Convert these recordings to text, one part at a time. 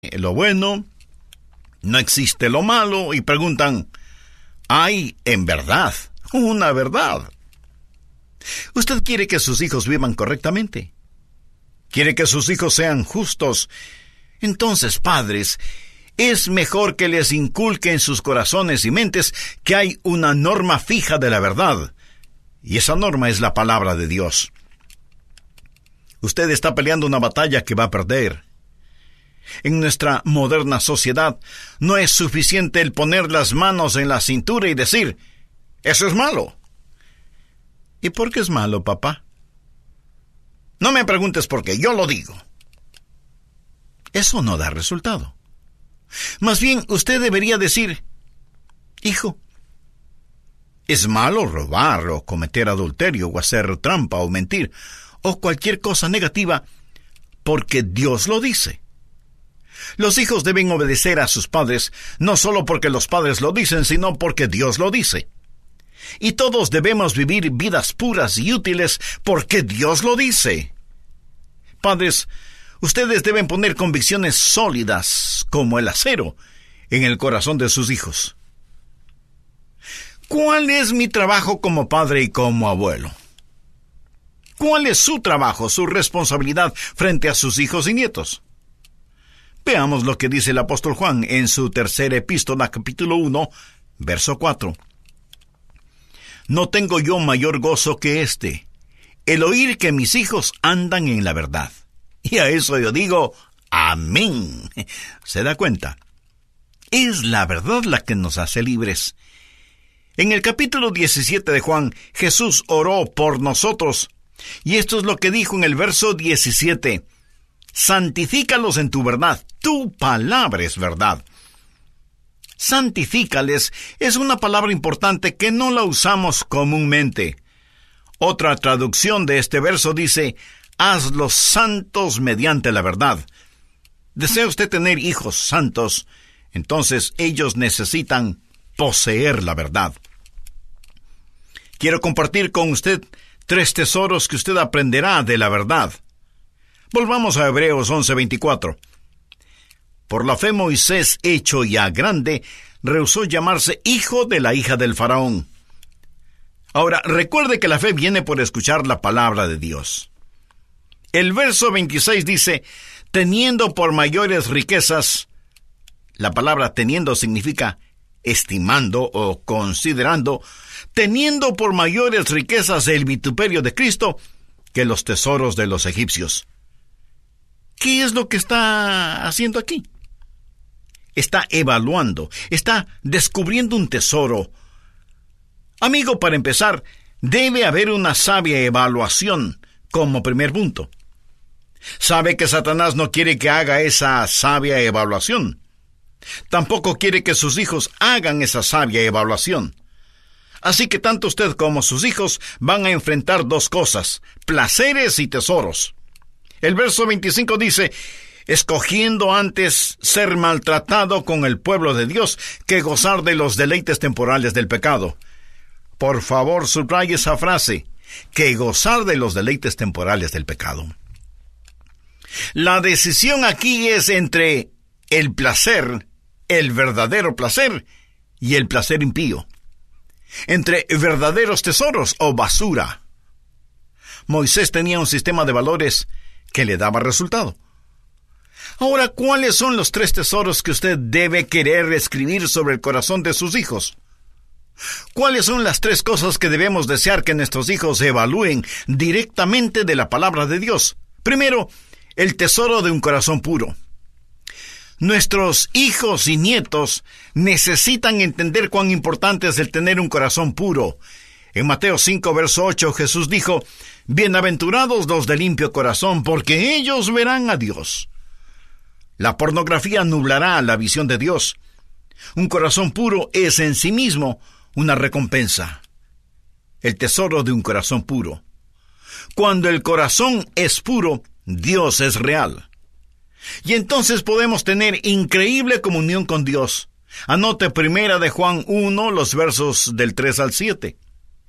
lo bueno, no existe lo malo, y preguntan, ¿hay en verdad una verdad? Usted quiere que sus hijos vivan correctamente. Quiere que sus hijos sean justos. Entonces, padres, es mejor que les inculque en sus corazones y mentes que hay una norma fija de la verdad. Y esa norma es la palabra de Dios. Usted está peleando una batalla que va a perder. En nuestra moderna sociedad no es suficiente el poner las manos en la cintura y decir, eso es malo. ¿Y por qué es malo, papá? No me preguntes por qué, yo lo digo. Eso no da resultado. Más bien, usted debería decir, hijo, es malo robar o cometer adulterio o hacer trampa o mentir o cualquier cosa negativa porque Dios lo dice. Los hijos deben obedecer a sus padres no solo porque los padres lo dicen, sino porque Dios lo dice. Y todos debemos vivir vidas puras y útiles porque Dios lo dice. Padres, ustedes deben poner convicciones sólidas como el acero en el corazón de sus hijos. ¿Cuál es mi trabajo como padre y como abuelo? ¿Cuál es su trabajo, su responsabilidad frente a sus hijos y nietos? Veamos lo que dice el apóstol Juan en su tercera epístola, capítulo 1, verso 4. No tengo yo mayor gozo que este, el oír que mis hijos andan en la verdad. Y a eso yo digo, amén. ¿Se da cuenta? Es la verdad la que nos hace libres. En el capítulo 17 de Juan, Jesús oró por nosotros. Y esto es lo que dijo en el verso 17. Santifícalos en tu verdad. Tu palabra es verdad. Santifícales es una palabra importante que no la usamos comúnmente. Otra traducción de este verso dice, hazlos santos mediante la verdad. ¿Desea usted tener hijos santos? Entonces ellos necesitan poseer la verdad. Quiero compartir con usted 3 tesoros que usted aprenderá de la verdad. Volvamos a Hebreos 11:24. Por la fe Moisés, hecho ya grande, rehusó llamarse hijo de la hija del faraón. Ahora, recuerde que la fe viene por escuchar la palabra de Dios. El verso 26 dice, teniendo por mayores riquezas, la palabra teniendo significa estimando o considerando, teniendo por mayores riquezas el vituperio de Cristo que los tesoros de los egipcios. ¿Qué es lo que está haciendo aquí? Está evaluando, está descubriendo un tesoro. Amigo, para empezar, debe haber una sabia evaluación como primer punto. Sabe que Satanás no quiere que haga esa sabia evaluación. Tampoco quiere que sus hijos hagan esa sabia evaluación. Así que tanto usted como sus hijos van a enfrentar 2 cosas, placeres y tesoros. El verso 25 dice, escogiendo antes ser maltratado con el pueblo de Dios que gozar de los deleites temporales del pecado. Por favor, subraye esa frase, que gozar de los deleites temporales del pecado. La decisión aquí es entre el placer, el verdadero placer, y el placer impío. Entre verdaderos tesoros o basura. Moisés tenía un sistema de valores que le daba resultado. Ahora, ¿cuáles son los 3 tesoros que usted debe querer escribir sobre el corazón de sus hijos? ¿Cuáles son las 3 cosas que debemos desear que nuestros hijos evalúen directamente de la palabra de Dios? Primero, el tesoro de un corazón puro. Nuestros hijos y nietos necesitan entender cuán importante es el tener un corazón puro. En Mateo 5, verso 8, Jesús dijo, bienaventurados los de limpio corazón, porque ellos verán a Dios. La pornografía nublará la visión de Dios. Un corazón puro es en sí mismo una recompensa. El tesoro de un corazón puro. Cuando el corazón es puro, Dios es real. Y entonces podemos tener increíble comunión con Dios. Anote 1 de Juan 1, los versos del 3 al 7.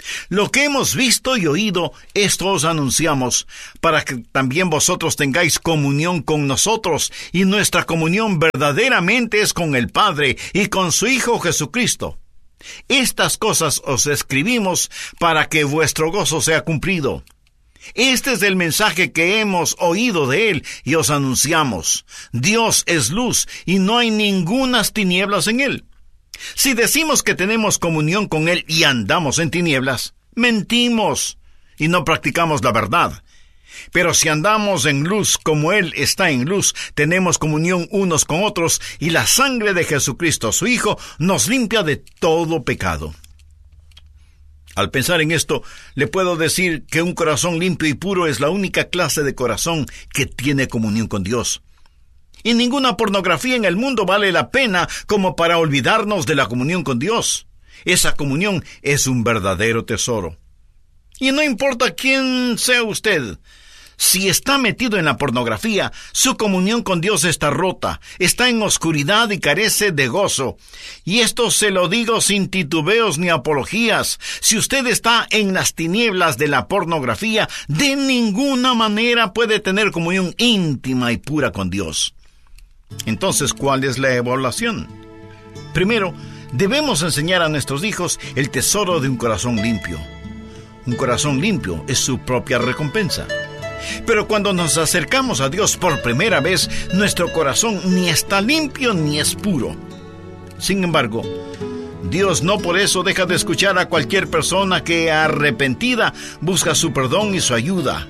Lo que hemos visto y oído, esto os anunciamos, para que también vosotros tengáis comunión con nosotros, y nuestra comunión verdaderamente es con el Padre y con su Hijo Jesucristo. Estas cosas os escribimos para que vuestro gozo sea cumplido. Este es el mensaje que hemos oído de Él y os anunciamos. Dios es luz y no hay ningunas tinieblas en Él. Si decimos que tenemos comunión con Él y andamos en tinieblas, mentimos y no practicamos la verdad. Pero si andamos en luz como Él está en luz, tenemos comunión unos con otros y la sangre de Jesucristo, su Hijo, nos limpia de todo pecado. Al pensar en esto, le puedo decir que un corazón limpio y puro es la única clase de corazón que tiene comunión con Dios. Y ninguna pornografía en el mundo vale la pena como para olvidarnos de la comunión con Dios. Esa comunión es un verdadero tesoro. Y no importa quién sea usted, si está metido en la pornografía, su comunión con Dios está rota, está en oscuridad y carece de gozo. Y esto se lo digo sin titubeos ni apologías. Si usted está en las tinieblas de la pornografía, de ninguna manera puede tener comunión íntima y pura con Dios. Entonces, ¿cuál es la evaluación? Primero, debemos enseñar a nuestros hijos el tesoro de un corazón limpio. Un corazón limpio es su propia recompensa. Pero cuando nos acercamos a Dios por primera vez, nuestro corazón ni está limpio ni es puro. Sin embargo, Dios no por eso deja de escuchar a cualquier persona que, arrepentida, busca su perdón y su ayuda.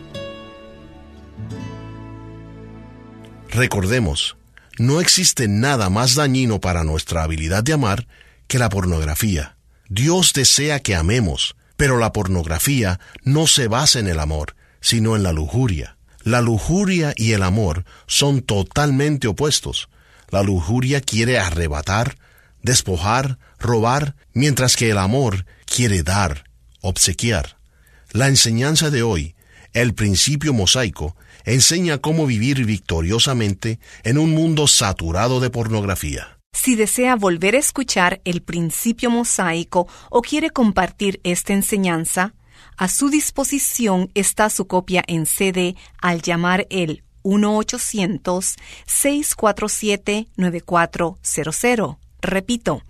Recordemos, no existe nada más dañino para nuestra habilidad de amar que la pornografía. Dios desea que amemos, pero la pornografía no se basa en el amor, sino en la lujuria. La lujuria y el amor son totalmente opuestos. La lujuria quiere arrebatar, despojar, robar, mientras que el amor quiere dar, obsequiar. La enseñanza de hoy, el principio mosaico, enseña cómo vivir victoriosamente en un mundo saturado de pornografía. Si desea volver a escuchar el principio mosaico o quiere compartir esta enseñanza, a su disposición está su copia en CD al llamar el 1-800-647-9400. Repito,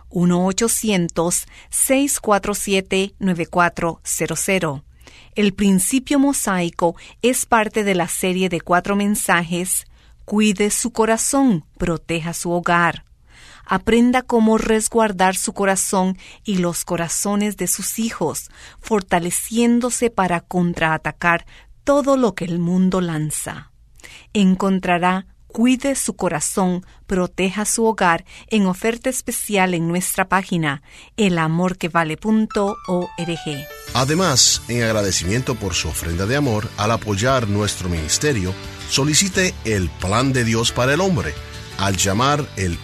1-800-647-9400. El principio mosaico es parte de la serie de 4 mensajes. Cuide su corazón, proteja su hogar. Aprenda cómo resguardar su corazón y los corazones de sus hijos, fortaleciéndose para contraatacar todo lo que el mundo lanza. Encontrará Cuide su corazón, proteja su hogar en oferta especial en nuestra página elamorquevale.org. Además, en agradecimiento por su ofrenda de amor al apoyar nuestro ministerio, solicite el Plan de Dios para el Hombre al llamar el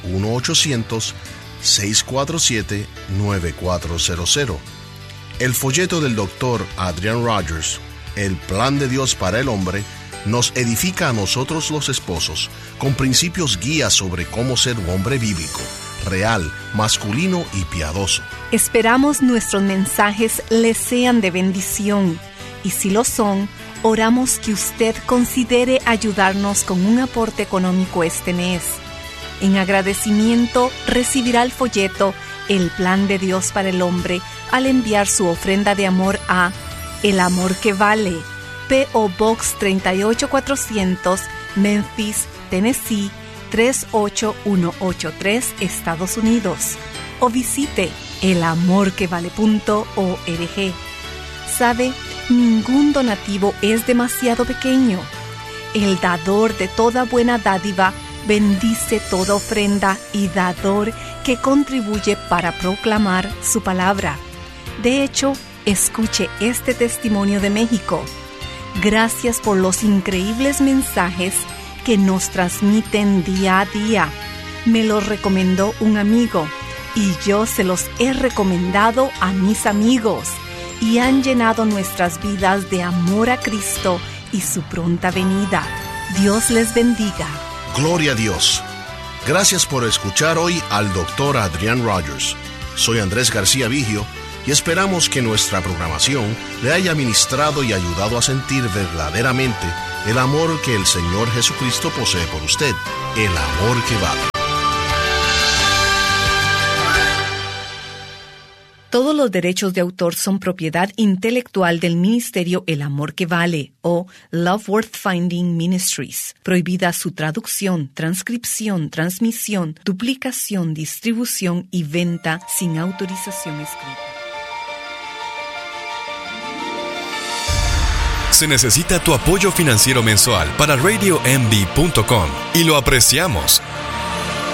1-800-647-9400. El folleto del Dr. Adrian Rogers, El Plan de Dios para el Hombre, nos edifica a nosotros los esposos con principios guías sobre cómo ser un hombre bíblico, real, masculino y piadoso. Esperamos nuestros mensajes les sean de bendición, y si lo son, oramos que usted considere ayudarnos con un aporte económico este mes. En agradecimiento recibirá el folleto El Plan de Dios para el Hombre al enviar su ofrenda de amor a El Amor que Vale, P.O. Box 38400, Memphis, Tennessee 38183, Estados Unidos. O visite elamorquevale.org. ¿Sabe? Ningún donativo es demasiado pequeño. El dador de toda buena dádiva bendice toda ofrenda y dador que contribuye para proclamar su palabra. De hecho, escuche este testimonio de México. Gracias por los increíbles mensajes que nos transmiten día a día. Me los recomendó un amigo y yo se los he recomendado a mis amigos y han llenado nuestras vidas de amor a Cristo y su pronta venida. Dios les bendiga. Gloria a Dios. Gracias por escuchar hoy al Dr. Adrian Rogers. Soy Andrés García Vigio y esperamos que nuestra programación le haya ministrado y ayudado a sentir verdaderamente el amor que el Señor Jesucristo posee por usted, el amor que vale. Todos los derechos de autor son propiedad intelectual del ministerio El Amor que Vale o Love Worth Finding Ministries. Prohibida su traducción, transcripción, transmisión, duplicación, distribución y venta sin autorización escrita. Se necesita tu apoyo financiero mensual para RadioMD.com y lo apreciamos.